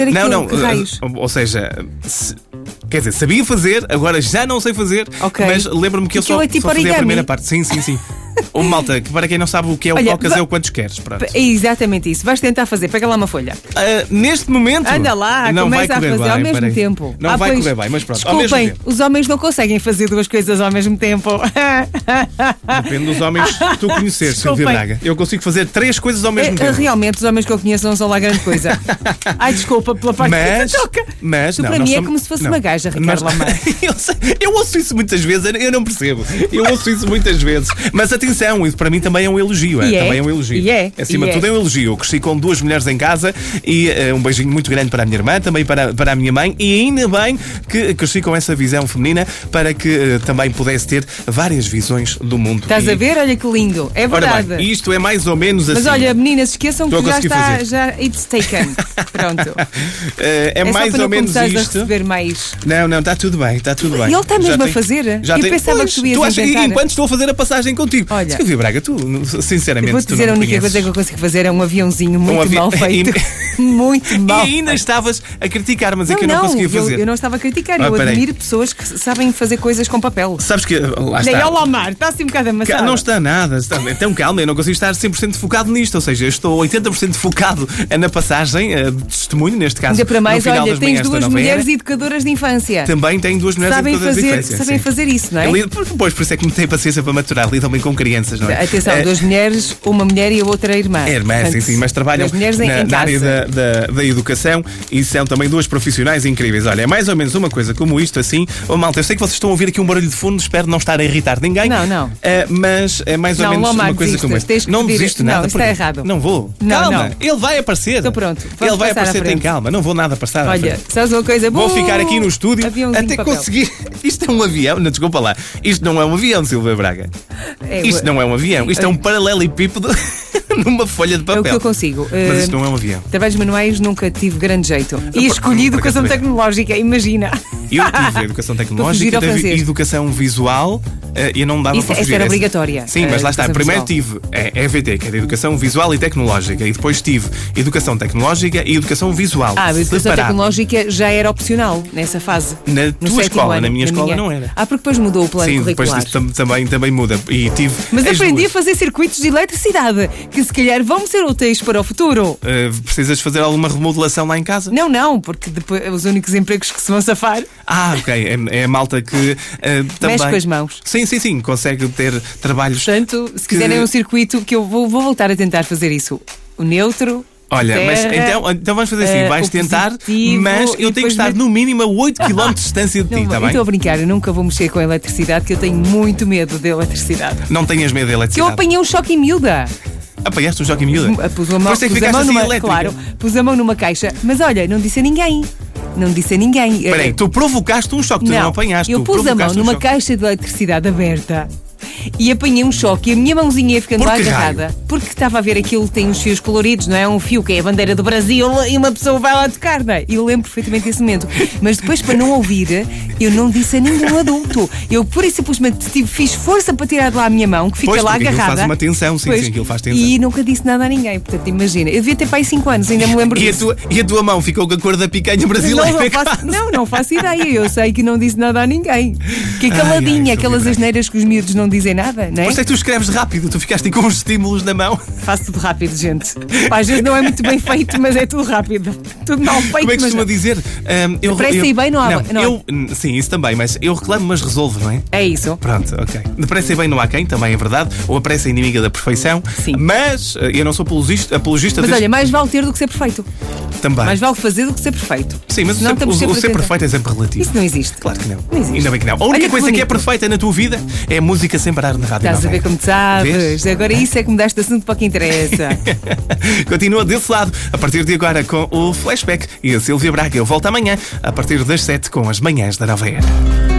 Não, Que raios? ou seja, quer dizer, sabia fazer, agora já não sei fazer, Ok. mas lembro-me que eu Aquilo só é tipo fazia a origami? primeira parte. Sim. Ô malta, que para quem não sabe o que é o Olha, cocas é o quantos queres. Pronto. É exatamente isso. Vais tentar fazer. Pega lá uma folha. Neste momento. Anda lá, não vai começa a correr fazer bem, ao mesmo peraí. tempo. Não vai pois, correr bem, mas pronto. Ao mesmo Desculpem, tempo. os homens não conseguem fazer duas coisas ao mesmo tempo. Depende dos homens que tu conheces, Silvia Desculpem. Braga. Eu consigo fazer 3 coisas ao mesmo tempo. Realmente, os homens que eu conheço não são lá grande coisa. Ai, desculpa pela parte que te toca. Mas Tu não, para nós mim é somos- como se fosse não. uma gaja, Ricardo Nós- Lamar. Eu ouço isso muitas vezes, eu não percebo. Eu ouço isso muitas vezes. Mas atenção, isso para mim também é um elogio. E é. Também é um elogio. E é. Acima E de tudo é um elogio. Eu cresci com 2 mulheres em casa e um beijinho muito grande para a minha irmã, também para a minha mãe, e ainda bem que cresci com essa visão feminina para que também pudesse ter várias visões do mundo. Estás E- a ver? Olha que lindo. É Ora verdade. bem, isto é mais ou menos assim. Mas olha, meninas, esqueçam Estou a que já conseguir está, fazer. já it's taken. Pronto. É É só mais para não ou menos começares a isto. receber mais. Não, está tudo bem, está tudo bem. E ele está Já mesmo a tem- fazer? Já Eu tem- pensava Pois, que tu ias achas- inventar. enquanto estou a fazer a passagem contigo. Olha. Silvia Braga, tu, sinceramente, Vou-te tu dizer, não a me única conheces. coisa que eu consigo fazer é um aviãozinho muito avi- mal feito. Muito mal. E ainda estavas a criticar, mas é que eu não, não conseguia fazer. eu não estava a criticar. Ah, Eu peraí. admiro pessoas que sabem fazer coisas com papel. Sabes que. Lá Nem está. ao Lamar, está assim um bocado amassado. Não está nada. Então calma, eu não consigo estar 100% focado nisto. Ou seja, eu estou 80% focado na passagem de testemunho, neste caso. Ainda para mais, no final olha, das tens manhãs da duas Nova mulheres Era. educadoras de infância. Também tenho 2 mulheres Sabem educadoras de fazer, infância, sabem sim. fazer isso, não é? Pois, por isso é que me tenho paciência para maturar. Lidam bem com crianças, não é? Atenção, 2 mulheres, uma mulher e a outra irmã. É irmã, Portanto, sim, mas trabalham 2 mulheres em na casa. área da educação e são também 2 profissionais incríveis. Olha, é mais ou menos uma coisa como isto, assim. Oh, malta, eu sei que vocês estão a ouvir aqui um barulho de fundo, espero não estar a irritar ninguém. Não. Mas é mais ou Não, menos Lomar, uma coisa desistas, como esta. tens que Não pedir- desisto não, nada. isso está porque- errado. Não vou. Não, Calma, não. ele vai aparecer. Estou pronto. Ele Vamos vai passar à aparecer, tem frente. calma. Não vou nada passar. à Olha, frente. sabes uma coisa? Vou ficar aqui no estúdio Aviãozinho de até papel. conseguir. Isto é um avião? Não, desculpa lá. Isto não é um avião, Silvia Braga. Isto não é um avião. Isto é um paralelepípedo numa folha de É papel. o que eu consigo. Mas isto não é um avião. Trabalhos manuais nunca tive grande jeito. E escolhi por acaso educação também. tecnológica, imagina. Eu tive educação fugir tecnológica, ao tive francês. educação visual e não dava Isso- para essa fugir. era obrigatória, Sim, a mas lá está. educação Primeiro visual. tive EVT, que era educação visual e tecnológica, e depois tive educação tecnológica e educação visual. A educação separado. tecnológica já era opcional nessa fase. Na No tua 7º escola, ano, na minha escola não era. Porque depois mudou o plano Sim, depois curricular. disso também muda. E tive Mas as aprendi a duas. fazer circuitos de eletricidade, que se calhar vão ser úteis para o futuro. Precisas fazer alguma remodelação lá em casa? Não, porque depois os únicos empregos que se vão safar. Ok. É a malta que também. Mexe com as mãos. Sim. Consegue ter trabalhos. Portanto, se Que- quiserem um circuito, que eu vou voltar a tentar fazer isso. O neutro. Olha, mas terra, então vamos fazer assim, vais o tentar, positivo, mas e eu tenho que depois estar no mínimo a 8 km de distância de ti, Não, está eu bem? estou a brincar, eu nunca vou mexer com a eletricidade, que eu tenho muito medo da eletricidade. Não tenhas medo da Que eu eletricidade. apanhei um choque em miúda. Apanhaste um choque em miúda? Pus a mão, Depois é que pus a ficaste mão assim numa, elétrica. claro, pus a mão numa caixa, mas olha, não disse a ninguém. Não disse a ninguém. Espera aí, tu provocaste um choque, tu não apanhaste. eu tu pus a mão provocaste um numa choque. caixa de eletricidade aberta e apanhei um choque e a minha mãozinha ia ficando Por lá que agarrada. Porque estava a ver aquilo, tem os fios coloridos, não é? Um fio que é a bandeira do Brasil e uma pessoa vai lá tocar, não é? E eu lembro perfeitamente desse momento. Mas depois, para não ouvir, eu não disse a nenhum adulto. Eu, pura e simplesmente, fiz força para tirar de lá a minha mão, que fica Pois, lá porque aquilo agarrada. faz uma tensão, sim, Pois, aquilo faz tensão. E nunca disse nada a ninguém. Portanto, imagina, eu devia ter para aí 5 anos, ainda me lembro disso. E a tua mão ficou com a cor da picanha brasileira? Não faço ideia. Eu sei que não disse nada a ninguém. Que Ai, caladinha, ai, aquelas Silvia. asneiras que os miúdos não dizem nada, não é? Por isso é que tu escreves rápido, tu ficaste com uns estímulos na mão. Faço tudo rápido, gente. Pá, às vezes não é muito bem feito, mas é tudo rápido. Tudo mal feito, Como é que mas costuma dizer? Depressa e bem não há- não há- Sim, isso também, mas eu reclamo, mas resolvo, não é? é isso. Pronto, ok. Depressa e bem não há quem, também é verdade. Ou a pressa é inimiga da perfeição. Sim. Mas eu não sou apologista Mas deste olha, mais vale ter do que ser perfeito. também. Mais vale fazer do que ser perfeito. Sim, mas Senão estamos o sempre a ser tentar. perfeito é sempre relativo. Isso não existe. Claro que não. Não existe. Ainda bem que não. A Olha única que coisa que é bonito. perfeita na tua vida é a música sem parar na rádio. Estás a ver como te sabes. Vês? Agora isso é que me dás de assunto para o que interessa. Continua desse lado, a partir de agora com o Flashback e a Silvia Braga. Eu volto amanhã, a partir das 7 com as manhãs da Nova Era.